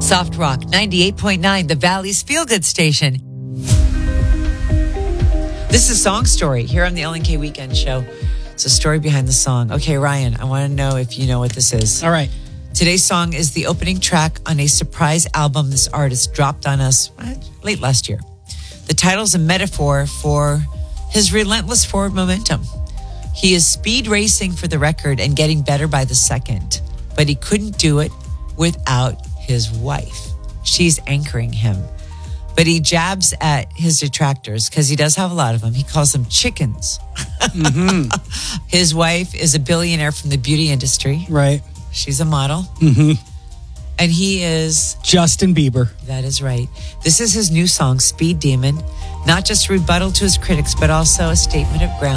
Soft Rock 98.9, the Valley's feel-good station. This is Song Story here on the LNK Weekend Show. It's a story behind the song. Okay, Ryan, I want to know if you know what this is. All right. Today's song is the opening track on a surprise album this artist dropped on us late last year. The title's a metaphor for his relentless forward momentum. He is speed racing for the record and getting better by the second, but he couldn't do it without his wife. She's anchoring him. But he jabs at his detractors because he does have a lot of them. He calls them chickens. Mm-hmm. His wife is a billionaire from the beauty industry. Right. She's a model. Mm-hmm. And he is... Justin Bieber. That is right. This is his new song, Speed Demon. Not just a rebuttal to his critics, but also a statement of ground.